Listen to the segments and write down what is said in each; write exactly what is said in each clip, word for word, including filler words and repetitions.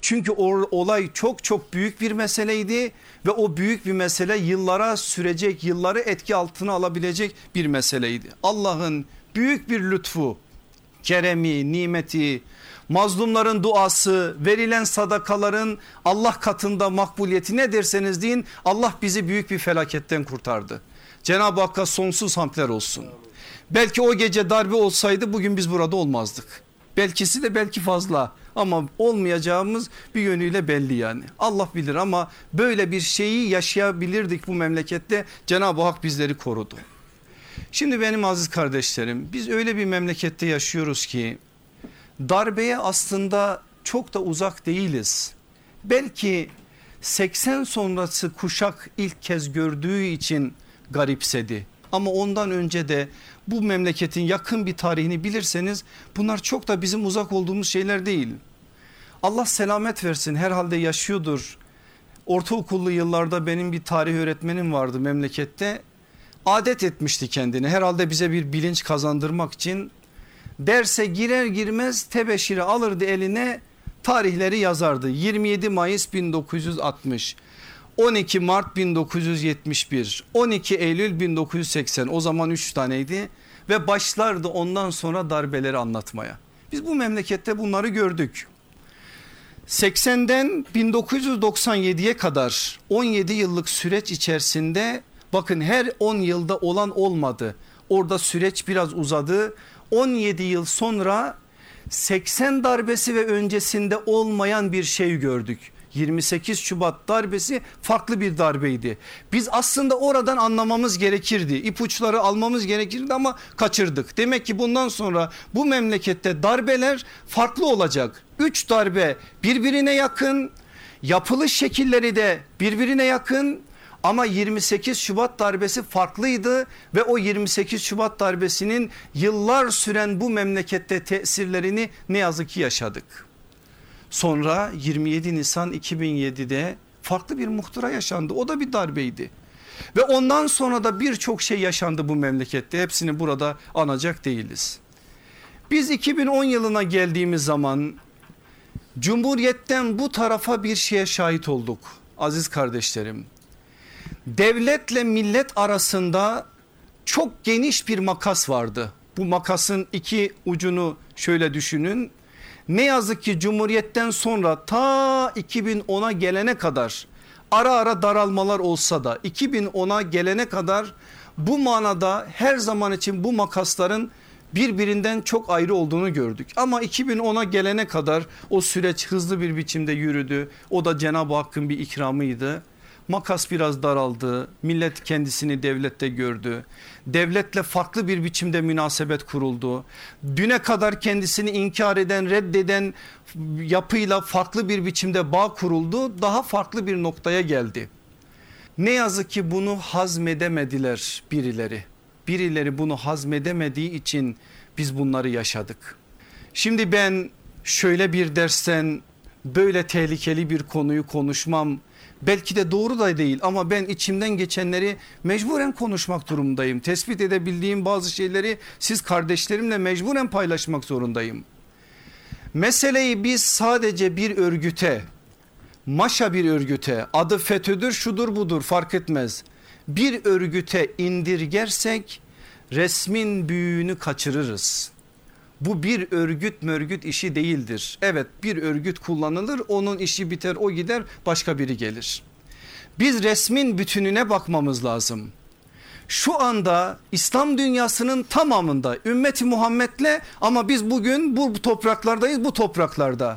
Çünkü o olay çok çok büyük bir meseleydi ve o büyük bir mesele yıllara sürecek, yılları etki altına alabilecek bir meseleydi. Allah'ın büyük bir lütfu, keremi, nimeti, mazlumların duası, verilen sadakaların Allah katında makbuliyeti, ne derseniz deyin, Allah bizi büyük bir felaketten kurtardı. Cenab-ı Hakk'a sonsuz hamdler olsun. Belki o gece darbe olsaydı bugün biz burada olmazdık. Belkisi de belki fazla, ama olmayacağımız bir yönüyle belli yani. Allah bilir, ama böyle bir şeyi yaşayabilirdik bu memlekette. Cenab-ı Hak bizleri korudu. Şimdi benim aziz kardeşlerim, biz öyle bir memlekette yaşıyoruz ki darbeye aslında çok da uzak değiliz. Belki seksen sonrası kuşak ilk kez gördüğü için garipsedi. Ama ondan önce de bu memleketin yakın bir tarihini bilirseniz bunlar çok da bizim uzak olduğumuz şeyler değil. Allah selamet versin, herhalde yaşıyordur. Ortaokullu yıllarda benim bir tarih öğretmenim vardı memlekette. Adet etmişti kendini, herhalde bize bir bilinç kazandırmak için. Derse girer girmez tebeşiri alırdı eline, tarihleri yazardı. yirmi yedi Mayıs bin dokuz yüz altmış, on iki Mart bin dokuz yüz yetmiş bir, on iki Eylül bin dokuz yüz seksen, o zaman üç taneydi ve başlardı ondan sonra darbeleri anlatmaya. Biz bu memlekette bunları gördük. seksenden bin dokuz yüz doksan yediye kadar on yedi yıllık süreç içerisinde, bakın her on yılda olan olmadı. Orada süreç biraz uzadı. on yedi yıl sonra seksen darbesi ve öncesinde olmayan bir şey gördük. yirmi sekiz Şubat darbesi farklı bir darbeydi. Biz aslında oradan anlamamız gerekirdi. İpuçları almamız gerekirdi ama kaçırdık. Demek ki bundan sonra bu memlekette darbeler farklı olacak. Üç darbe birbirine yakın, yapılış şekilleri de birbirine yakın. Ama yirmi sekiz Şubat darbesi farklıydı ve o yirmi sekiz Şubat darbesinin yıllar süren bu memlekette tesirlerini ne yazık ki yaşadık. Sonra yirmi yedi Nisan iki bin yedide farklı bir muhtıra yaşandı. O da bir darbeydi. Ve ondan sonra da birçok şey yaşandı bu memlekette. Hepsini burada anacak değiliz. Biz iki bin on yılına geldiğimiz zaman Cumhuriyet'ten bu tarafa bir şeye şahit olduk aziz kardeşlerim. Devletle millet arasında çok geniş bir makas vardı. Bu makasın iki ucunu şöyle düşünün. Ne yazık ki Cumhuriyet'ten sonra ta iki bin ona gelene kadar ara ara daralmalar olsa da iki bin ona gelene kadar bu manada her zaman için bu makasların birbirinden çok ayrı olduğunu gördük. Ama iki bin ona gelene kadar o süreç hızlı bir biçimde yürüdü. O da Cenab-ı Hakk'ın bir ikramıydı. Makas biraz daraldı. Millet kendisini devlette gördü. Devletle farklı bir biçimde münasebet kuruldu. Düne kadar kendisini inkar eden, reddeden yapıyla farklı bir biçimde bağ kuruldu. Daha farklı bir noktaya geldi. Ne yazık ki bunu hazmedemediler birileri. Birileri bunu hazmedemediği için biz bunları yaşadık. Şimdi ben şöyle bir dersten böyle tehlikeli bir konuyu konuşmam belki de doğru da değil, ama ben içimden geçenleri mecburen konuşmak durumundayım. Tespit edebildiğim bazı şeyleri siz kardeşlerimle mecburen paylaşmak zorundayım. Meseleyi biz sadece bir örgüte, maşa bir örgüte, adı FETÖ'dür, şudur budur fark etmez, bir örgüte indirgersek resmin büyüğünü kaçırırız. Bu bir örgüt mörgüt işi değildir. Evet, bir örgüt kullanılır, onun işi biter, o gider, başka biri gelir. Biz resmin bütününe bakmamız lazım. Şu anda İslam dünyasının tamamında ümmeti Muhammed'le, ama biz bugün bu topraklardayız, bu topraklarda.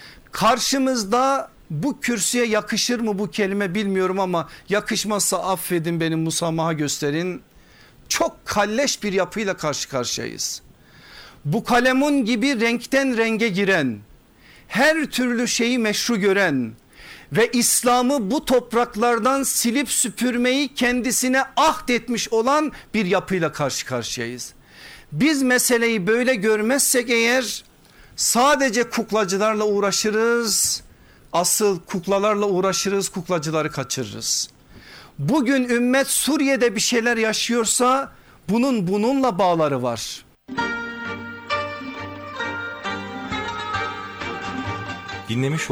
Karşımızda, bu kürsüye yakışır mı bu kelime bilmiyorum ama yakışmazsa affedin, benim musamaha gösterin. Çok kalleş bir yapıyla karşı karşıyayız. Bu kalemun gibi renkten renge giren, her türlü şeyi meşru gören ve İslam'ı bu topraklardan silip süpürmeyi kendisine ahdetmiş olan bir yapıyla karşı karşıyayız. Biz meseleyi böyle görmezsek eğer sadece kuklacılarla uğraşırız, asıl kuklalarla uğraşırız, kuklacıları kaçırırız. Bugün ümmet Suriye'de bir şeyler yaşıyorsa bunun bununla bağları var. Dinlemiş